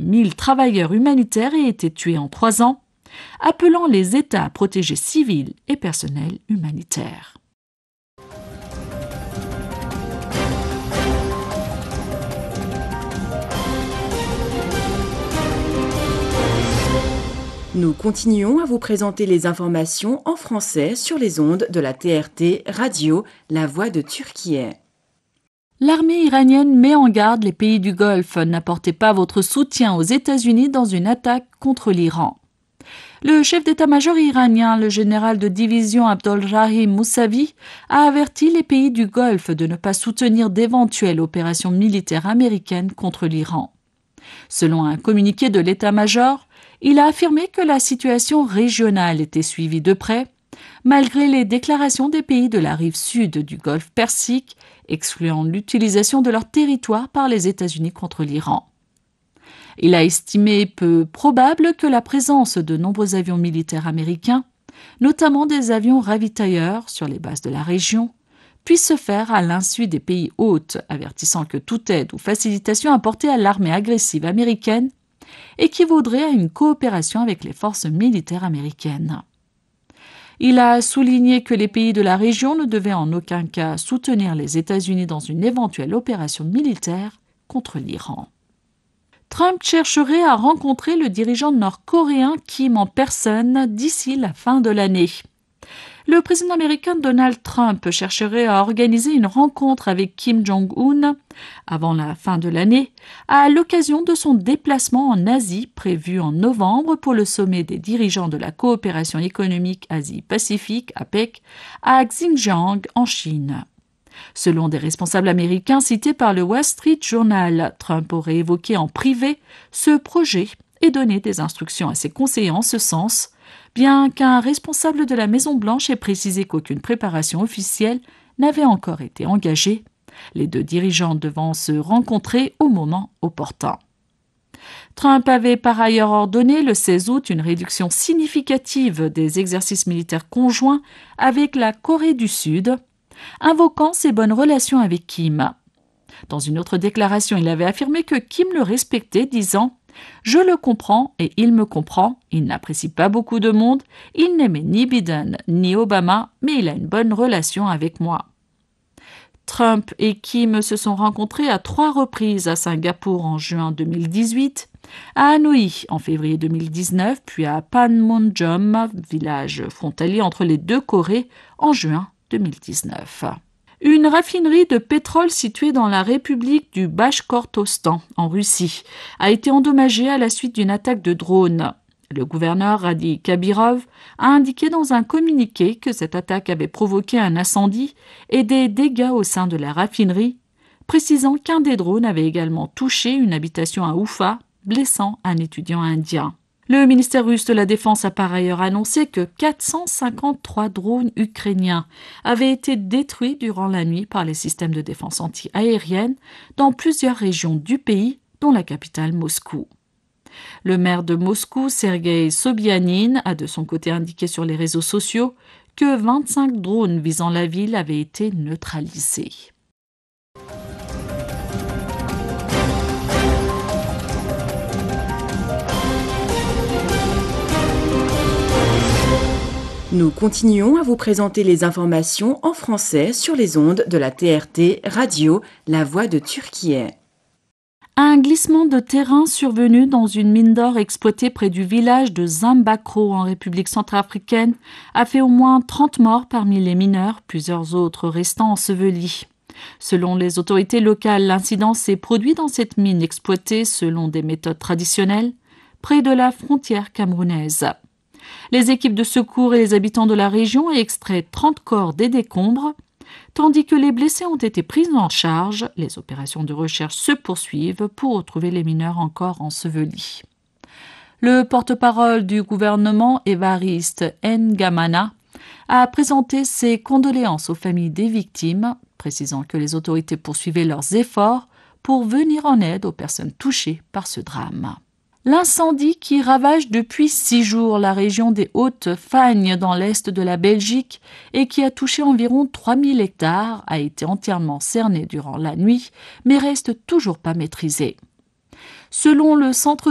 1000 travailleurs humanitaires aient été tués en 3 ans, appelant les États à protéger civils et personnels humanitaires. Nous continuons à vous présenter les informations en français sur les ondes de la TRT Radio, La Voix de Turquie. L'armée iranienne met en garde les pays du Golfe. N'apportez pas votre soutien aux États-Unis dans une attaque contre l'Iran. Le chef d'état-major iranien, le général de division Abdolrahim Moussavi, a averti les pays du Golfe de ne pas soutenir d'éventuelles opérations militaires américaines contre l'Iran. Selon un communiqué de l'état-major, il a affirmé que la situation régionale était suivie de près, malgré les déclarations des pays de la rive sud du Golfe Persique, excluant l'utilisation de leur territoire par les États-Unis contre l'Iran. Il a estimé peu probable que la présence de nombreux avions militaires américains, notamment des avions ravitailleurs sur les bases de la région, puisse se faire à l'insu des pays hôtes, avertissant que toute aide ou facilitation apportée à l'armée agressive américaine équivaudrait à une coopération avec les forces militaires américaines. Il a souligné que les pays de la région ne devaient en aucun cas soutenir les États-Unis dans une éventuelle opération militaire contre l'Iran. Trump chercherait à rencontrer le dirigeant nord-coréen Kim en personne d'ici la fin de l'année. Le président américain Donald Trump chercherait à organiser une rencontre avec Kim Jong-un avant la fin de l'année, à l'occasion de son déplacement en Asie prévu en novembre pour le sommet des dirigeants de la coopération économique Asie-Pacifique, APEC, à Xinjiang, en Chine. Selon des responsables américains cités par le Wall Street Journal, Trump aurait évoqué en privé ce projet et donné des instructions à ses conseillers en ce sens, bien qu'un responsable de la Maison-Blanche ait précisé qu'aucune préparation officielle n'avait encore été engagée, les deux dirigeants devant se rencontrer au moment opportun. Trump avait par ailleurs ordonné le 16 août une réduction significative des exercices militaires conjoints avec la Corée du Sud, invoquant ses bonnes relations avec Kim. Dans une autre déclaration, il avait affirmé que Kim le respectait, disant « Je le comprends et il me comprend, il n'apprécie pas beaucoup de monde, il n'aimait ni Biden ni Obama, mais il a une bonne relation avec moi. » Trump et Kim se sont rencontrés à 3 reprises à Singapour en juin 2018, à Hanoï en février 2019, puis à Panmunjom, village frontalier entre les deux Corées, en juin 2019. Une raffinerie de pétrole située dans la République du Bachkortostan, en Russie, a été endommagée à la suite d'une attaque de drone. Le gouverneur Radi Kabirov a indiqué dans un communiqué que cette attaque avait provoqué un incendie et des dégâts au sein de la raffinerie, précisant qu'un des drones avait également touché une habitation à Oufa, blessant un étudiant indien. Le ministère russe de la Défense a par ailleurs annoncé que 453 drones ukrainiens avaient été détruits durant la nuit par les systèmes de défense anti-aérienne dans plusieurs régions du pays, dont la capitale Moscou. Le maire de Moscou, Sergueï Sobyanin, a de son côté indiqué sur les réseaux sociaux que 25 drones visant la ville avaient été neutralisés. Nous continuons à vous présenter les informations en français sur les ondes de la TRT Radio, La Voix de Turquie. Un glissement de terrain survenu dans une mine d'or exploitée près du village de Zambakro en République centrafricaine a fait au moins 30 morts parmi les mineurs, plusieurs autres restant ensevelis. Selon les autorités locales, l'incident s'est produit dans cette mine exploitée selon des méthodes traditionnelles, près de la frontière camerounaise. Les équipes de secours et les habitants de la région ont extrait 30 corps des décombres, tandis que les blessés ont été pris en charge. Les opérations de recherche se poursuivent pour retrouver les mineurs encore ensevelis. Le porte-parole du gouvernement, Évariste N'Gamana, a présenté ses condoléances aux familles des victimes, précisant que les autorités poursuivaient leurs efforts pour venir en aide aux personnes touchées par ce drame. L'incendie qui ravage depuis 6 jours la région des Hautes-Fagnes dans l'est de la Belgique et qui a touché environ 3000 hectares a été entièrement cerné durant la nuit, mais reste toujours pas maîtrisé. Selon le Centre